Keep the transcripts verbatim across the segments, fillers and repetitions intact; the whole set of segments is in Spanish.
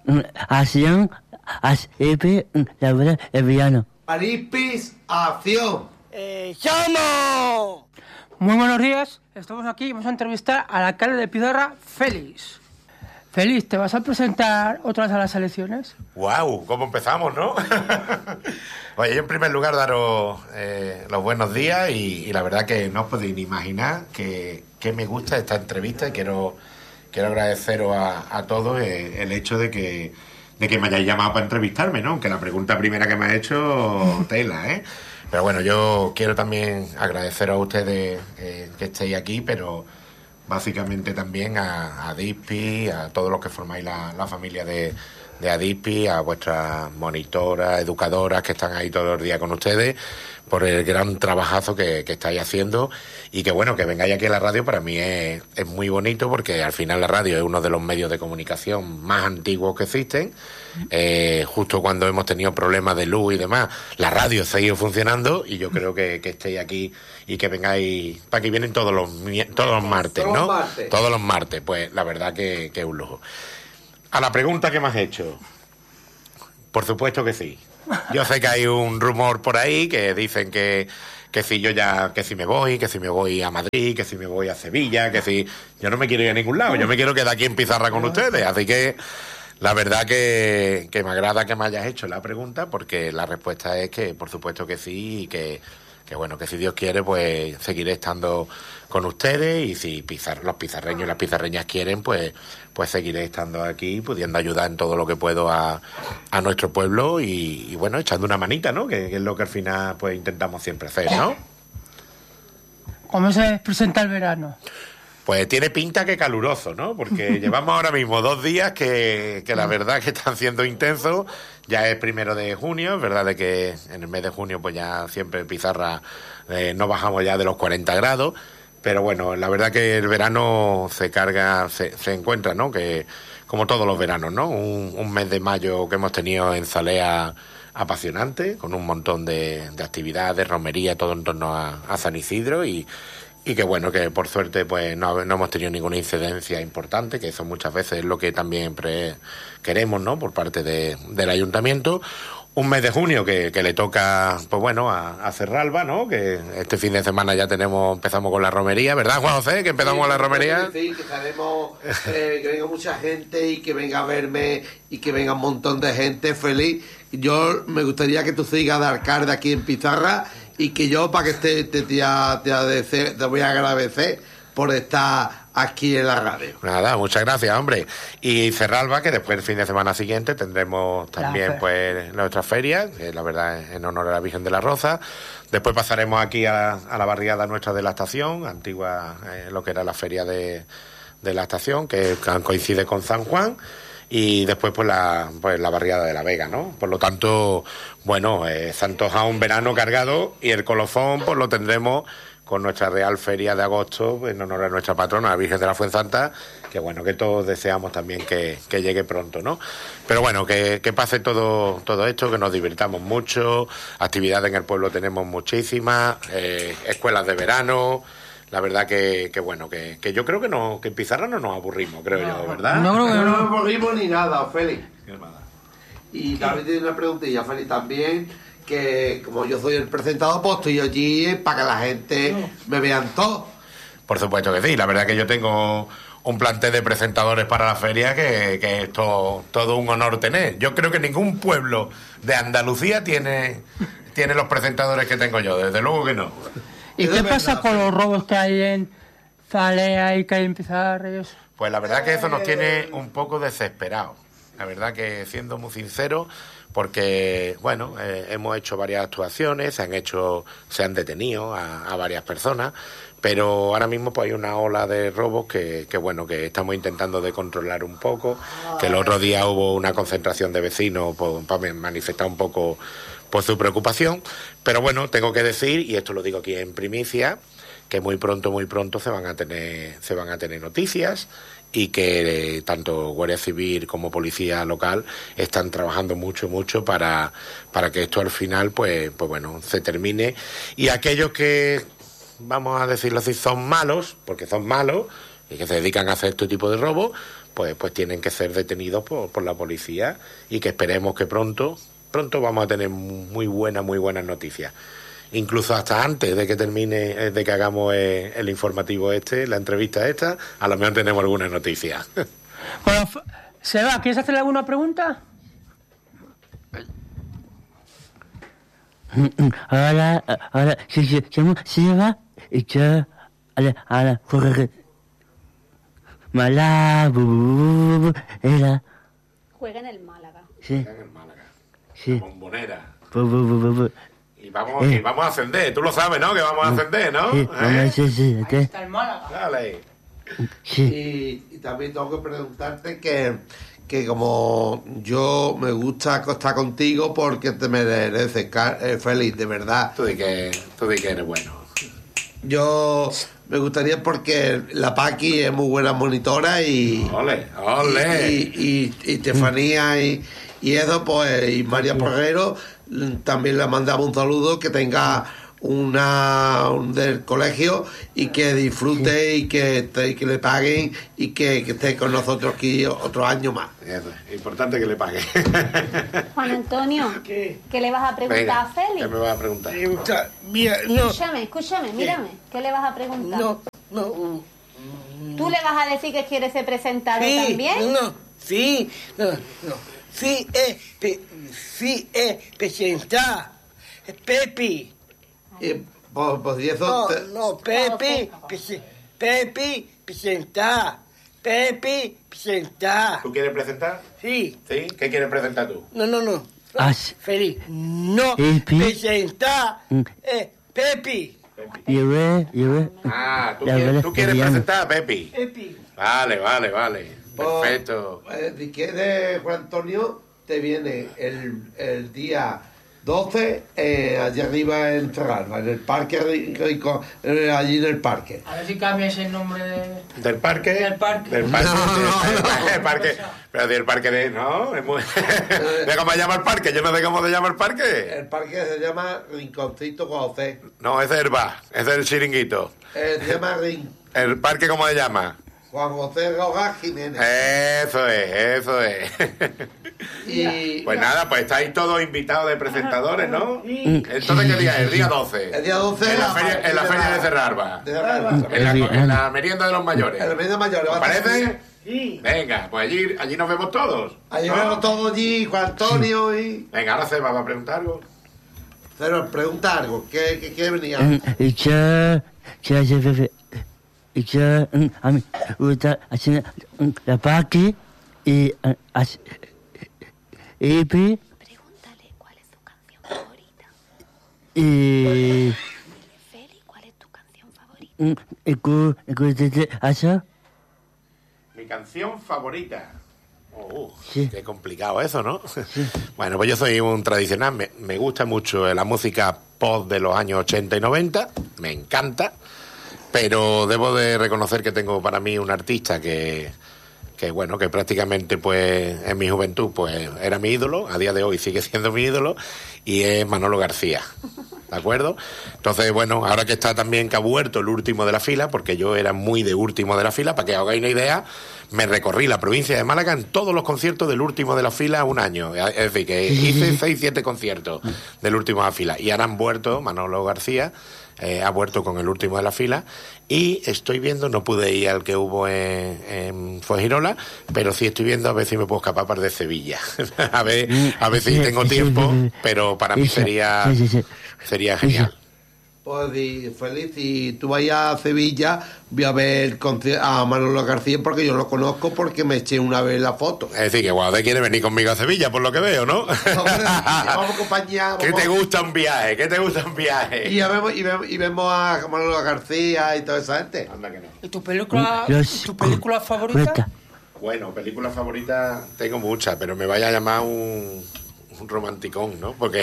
acción, Arispi, la verdad, el villano. Arispis, acción. ¡Eh, llamo! Muy buenos días, estamos aquí, vamos a entrevistar al alcalde de Pizarra, Félix. Félix, ¿te vas a presentar otra vez a las elecciones? ¡Guau! ¿Cómo empezamos, no? Oye, yo en primer lugar daros eh, los buenos días y, y la verdad que no os podéis ni imaginar que, que me gusta esta entrevista y quiero, quiero agradeceros a, a todos eh, el hecho de que, de que me hayáis llamado para entrevistarme, ¿no? Aunque la pregunta primera que me ha hecho, tela, ¿eh? Pero bueno, yo quiero también agradeceros a ustedes eh, que estéis aquí, pero básicamente también a, a Adispi, a todos los que formáis la, la familia de, de Adispi, a vuestras monitoras, educadoras que están ahí todos los días con ustedes, por el gran trabajazo que, que estáis haciendo y que bueno, que vengáis aquí a la radio para mí es, es muy bonito porque al final la radio es uno de los medios de comunicación más antiguos que existen. Eh, justo cuando hemos tenido problemas de luz y demás, la radio ha seguido funcionando y yo creo que, que estéis aquí y que vengáis, para que vienen todos los todos los martes, ¿no? Todos los martes. Todos los martes, pues la verdad que, que es un lujo. A la pregunta que me has hecho, por supuesto que sí. Yo sé que hay un rumor por ahí que dicen que, que si yo ya, que si me voy, que si me voy a Madrid, que si me voy a Sevilla, que si... Yo no me quiero ir a ningún lado, yo me quiero quedar aquí en Pizarra con ustedes, así que la verdad que, que me agrada que me hayas hecho la pregunta porque la respuesta es que por supuesto que sí y que, que bueno, que si Dios quiere pues seguiré estando con ustedes y si pizar, los pizarreños y las pizarreñas quieren pues pues seguiré estando aquí pudiendo ayudar en todo lo que puedo a, a nuestro pueblo y, y bueno, echando una manita, ¿no? Que, que es lo que al final pues intentamos siempre hacer, ¿no? ¿Cómo se presenta el verano? Pues tiene pinta que caluroso, ¿no? Porque llevamos ahora mismo dos días que, que la verdad que están siendo intensos. Ya es primero de junio, es verdad de que en el mes de junio pues ya siempre en Pizarra eh, no bajamos ya de los cuarenta grados. Pero bueno, la verdad que el verano se carga, se, se encuentra, ¿no? Que como todos los veranos, ¿no? Un, un mes de mayo que hemos tenido en Zalea apasionante, con un montón de, de actividades, romería, todo en torno a, a San Isidro y... Y que bueno, que por suerte pues no, no hemos tenido ninguna incidencia importante, que eso muchas veces es lo que también pre- queremos, ¿no? Por parte de, del ayuntamiento. Un mes de junio que, que le toca, pues bueno, a, a Cerralba, ¿no? Que este fin de semana ya tenemos, empezamos con la romería, ¿verdad, Juan José? Que empezamos sí, con la romería. Sí, que sabemos eh, que venga mucha gente y que venga a verme y que venga un montón de gente feliz. Yo me gustaría que tú sigas de alcalde aquí en Pizarra y que yo, para que te, te, te, te, te voy a agradecer por estar aquí en la radio. Nada, muchas gracias, hombre. Y Cerralba, que después el fin de semana siguiente tendremos también pues nuestra feria, que la verdad es en honor a la Virgen de la Rosa. Después pasaremos aquí a, a la barriada nuestra de la estación, antigua, eh, lo que era la feria de, de la estación, que coincide con San Juan. Y después pues la, pues la barriada de la Vega, ¿no? Por lo tanto, bueno, eh, se antoja un verano cargado y el colofón pues lo tendremos con nuestra Real Feria de agosto en honor a nuestra patrona, la Virgen de la Fuensanta, que bueno, que todos deseamos también que, que llegue pronto, ¿no? Pero bueno, que, que pase todo, todo esto, que nos divirtamos mucho, actividades en el pueblo tenemos muchísimas, eh, escuelas de verano... La verdad que, que bueno, que, que yo creo que no, que en Pizarra no nos aburrimos, creo no, yo, ¿verdad? No creo que no nos aburrimos ni nada, Félix. Y también tiene una preguntilla, Félix, también, que como yo soy el presentador, pues estoy allí para que la gente no. me vean todo. Por supuesto que sí, la verdad que yo tengo un plantel de presentadores para la feria que, que es todo, todo un honor tener. Yo creo que ningún pueblo de Andalucía tiene, tiene los presentadores que tengo yo, desde luego que no. ¿Y qué pasa con los robos que hay en Zalea y que hay en Pizarra y eso? Pues la verdad que eso nos tiene un poco desesperados. La verdad que, siendo muy sincero, porque, bueno, eh, hemos hecho varias actuaciones, se han hecho, se han detenido a, a varias personas, pero ahora mismo pues hay una ola de robos que, que, bueno, que estamos intentando de controlar un poco, que el otro día hubo una concentración de vecinos pues, para manifestar un poco por su preocupación, pero bueno, tengo que decir, y esto lo digo aquí en primicia, que muy pronto, muy pronto se van a tener, se van a tener noticias y que eh, tanto Guardia Civil como Policía Local están trabajando mucho, mucho para, para que esto al final, pues, pues bueno, se termine. Y aquellos que, vamos a decirlo así, son malos, porque son malos, y que se dedican a hacer este tipo de robo, pues, pues tienen que ser detenidos por, por la policía y que esperemos que pronto, pronto vamos a tener muy buenas, muy buenas noticias. Incluso hasta antes de que termine, de que hagamos el, el informativo este, la entrevista esta, a lo mejor tenemos algunas noticias. Bueno, Seba, ¿quieres hacerle alguna pregunta? Ahora, ahora, si se llama Seba, y yo, ahora, ahora, corre. Malabu, era, Juega en el Málaga. sí, En el Málaga, sí. la Bombonera. Bu, bu, bu, bu, bu. Y vamos, Eh. y vamos a ascender, tú lo sabes, ¿no? Que vamos a ascender, ¿no? Sí, vamos a ¿Eh? hacer, sí, Ahí ¿ok? está el Málaga. Dale. Sí. Y, y también tengo que preguntarte que, que como yo me gusta acostar contigo porque te mereces, Car- eh, Félix, de verdad. Tú di que, tú di que eres bueno. Yo me gustaría porque la Paqui es muy buena monitora y... Ole, ole. Y, y, y, y Estefanía y, y eso, pues, y María Porrero, mm, también le mandamos un saludo, que tenga una un del colegio y que disfrute y que, te- y que le paguen y que, que esté con nosotros aquí otro año más. Eso, importante que le pague. Juan Antonio, ¿Qué? ¿qué le vas a preguntar Venga, a Félix? ¿qué me vas a preguntar? Pregunta, mira, no, Escúchame, escúchame, mírame. ¿Qué le vas a preguntar? no, no. ¿Tú le vas a decir que quieres ser presentador Sí, también? no, sí, no, no. Sí, es, pe, sí, es presentar. Es Pepi. Y, pues, pues, y eso No, te- no, Pepi, prese- Pepi, presentar. Pepi, presentar. ¿Tú quieres presentar? Sí, ¿Sí? ¿Qué quieres presentar tú? no, no, no. Ah, sí. Feliz. No, Pepi. presentar. Mm. Es Pepi. Yo ve, yo ve. Ah, tú La quieres, verdad tú es quieres que ya no. presentar a Pepi. Pepi. Vale, vale, vale. pues, Perfecto. eh, si quieres, Juan Antonio, te viene el, el día doce, eh, allí arriba en Ferralba, en el parque, ri- rico, eh, allí en el parque. A ver si cambias el nombre de... ¿Del parque? Del parque. Del parque. No, no, no. El parque. Pero del parque de... No, es muy... ¿De cómo se llama el parque? Yo no sé cómo se llama el parque. El parque se llama Rinconcito José. No, ese es el bar. Ese es el chiringuito. Eh, se llama Rin, ¿El parque cómo se llama? Juan José Rojas Jiménez. Eso es, eso es. Y Pues nada, pues estáis todos invitados de presentadores, ¿no? Sí. Entonces, ¿qué día es? El día doce. el día doce En la la- feria, en la feria de Cerralba. de Cerralba. En la, en la merienda de los mayores. En la merienda mayor. ¿Os parece? Sí. Venga, pues allí, allí nos vemos todos. Allí ¿no? vemos todos allí, Juan Antonio y... Venga, ahora Seba va a preguntar algo. Pero pregunta algo, ¿qué, qué, qué venía? Y yo, yo, yo, yo, y yo, mm, a mí, gusta hacer mm, la Paqui y eh, hace- y pi- Pregúntale cuál es tu canción favorita. y Félix, ¿cuál es tu canción favorita? mm, y cu- y cu- de- de- eso, Mi canción favorita. Oh, Sí. qué complicado eso, ¿no? Bueno, pues yo soy un tradicional. Me, me gusta mucho la música pop de los años ochenta y noventa. Me encanta. Pero debo de reconocer que tengo para mí un artista que, que bueno, que prácticamente pues en mi juventud pues era mi ídolo. A día de hoy sigue siendo mi ídolo. Y es Manolo García. ¿De acuerdo? Entonces, bueno, ahora que está también que ha vuelto el último de la fila, porque yo era muy de último de la fila, para que os hagáis una idea, me recorrí la provincia de Málaga en todos los conciertos del último de la fila un año. Es decir, que hice seis, siete conciertos del último de la fila. Y ahora han vuelto, Manolo García eh, ha vuelto con el último de la fila. Y estoy viendo, no pude ir al que hubo en, en Fuengirola, pero sí estoy viendo a ver si me puedo escapar para de Sevilla. a ver, a ver si Sí, tengo sí, tiempo, sí, sí. pero para mí Eso, sería, sí, sí, sí. sería genial. Pues y, Félix, si tú vayas a Sevilla, voy a ver conci- a Manolo García porque yo lo conozco porque me eché una vez la foto. Es decir, que Guadé quiere venir conmigo a Sevilla, por lo que veo, ¿no? Vamos a acompañar. ¿Qué vamos- te gusta un viaje? ¿Qué te gusta un viaje? Y, ya vemos, y, vemos, y vemos a Manolo García y toda esa gente. Anda que no. ¿Y tu película, Los- tu película favorita? Cuenta. Bueno, película favorita tengo muchas, pero me vaya a llamar un, un romanticón, ¿no? Porque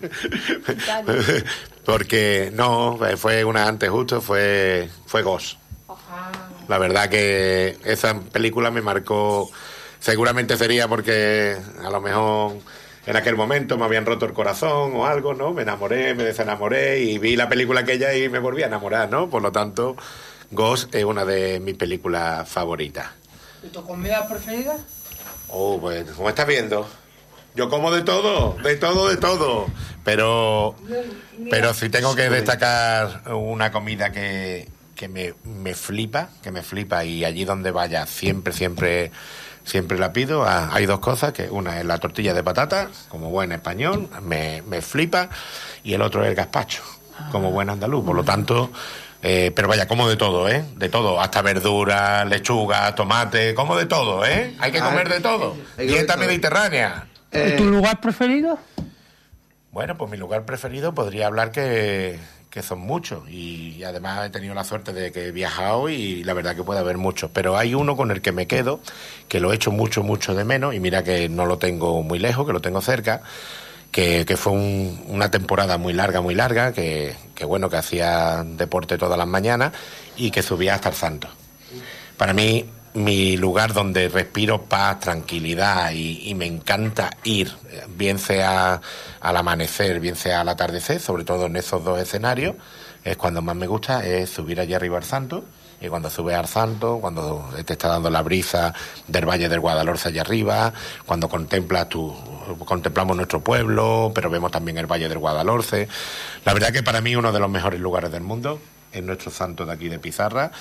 porque no, fue una antes justo, fue fue Ghost. La verdad que esa película me marcó, seguramente sería porque a lo mejor en aquel momento me habían roto el corazón o algo, ¿no? Me enamoré, me desenamoré y vi la película aquella y me volví a enamorar, ¿no? Por lo tanto, Ghost es una de mis películas favoritas. ¿Y tu comida preferida? Oh, pues, como estás viendo, yo como de todo, de todo, de todo. Pero, pero si tengo que destacar una comida que, que me, me flipa, que me flipa, y allí donde vaya siempre, siempre, siempre la pido, ah, hay dos cosas, que una es la tortilla de patata, como buen español, me, me flipa, y el otro es el gazpacho, como buen andaluz. Por lo tanto, eh, pero vaya, como de todo, ¿eh? De todo, hasta verduras, lechuga, tomate, como de todo, ¿eh? Hay que comer de todo. Dieta mediterránea. ¿Y tu lugar preferido? Bueno, pues mi lugar preferido podría hablar que, que son muchos, y además he tenido la suerte de que he viajado y la verdad que puede haber muchos, pero hay uno con el que me quedo, que lo echo mucho, mucho de menos, y mira que no lo tengo muy lejos, que lo tengo cerca, que, que fue un, una temporada muy larga, muy larga, que, que bueno, que hacía deporte todas las mañaas y que subía hasta el Santo. Para mí, mi lugar donde respiro paz, tranquilidad y, y me encanta ir, bien sea al amanecer, bien sea al atardecer, sobre todo en esos dos escenarios, es cuando más me gusta, es subir allá arriba al Santo. Y cuando subes al Santo, cuando te está dando la brisa del Valle del Guadalhorce allá arriba, cuando contemplas tu, contemplamos nuestro pueblo, pero vemos también el Valle del Guadalhorce. La verdad que para mí uno de los mejores lugares del mundo es nuestro Santo de aquí de Pizarra,